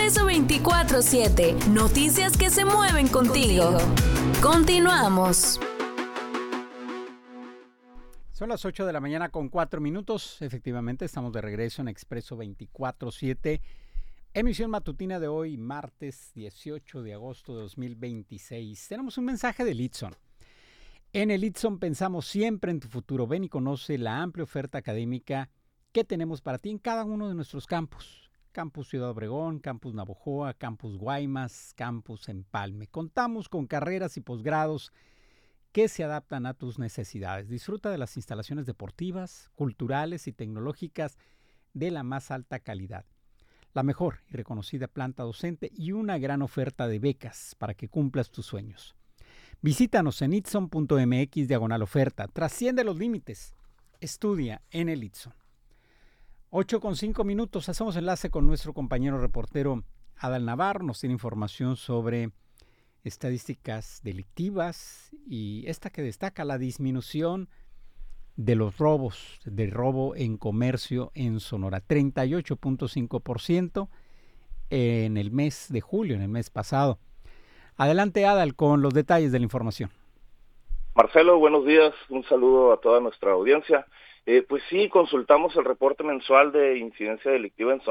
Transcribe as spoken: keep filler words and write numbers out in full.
Expreso veinticuatro siete. Noticias que se mueven contigo. Continuamos. Son las ocho de la mañana con cuatro minutos. Efectivamente, estamos de regreso en Expreso veinticuatro siete. Emisión matutina de hoy, martes dieciocho de agosto de dos mil veintiséis. Tenemos un mensaje de Litson. En el Litson pensamos siempre en tu futuro. Ven y conoce la amplia oferta académica que tenemos para ti en cada uno de nuestros campus. Campus Ciudad Obregón, Campus Navojoa, Campus Guaymas, Campus Empalme. Contamos con carreras y posgrados que se adaptan a tus necesidades. Disfruta de las instalaciones deportivas, culturales y tecnológicas de la más alta calidad. La mejor y reconocida planta docente y una gran oferta de becas para que cumplas tus sueños. Visítanos en itson punto m x diagonal oferta. Trasciende los límites. Estudia en el Litson. ocho con cinco minutos. Hacemos enlace con nuestro compañero reportero Adal Navarro. Nos tiene información sobre estadísticas delictivas y esta que destaca la disminución de los robos, de robo en comercio en Sonora, treinta y ocho punto cinco por ciento en el mes de julio, en el mes pasado. Adelante, Adal, con los detalles de la información. Marcelo, buenos días, un saludo a toda nuestra audiencia. Eh, pues sí, consultamos el reporte mensual de incidencia delictiva en Sonora.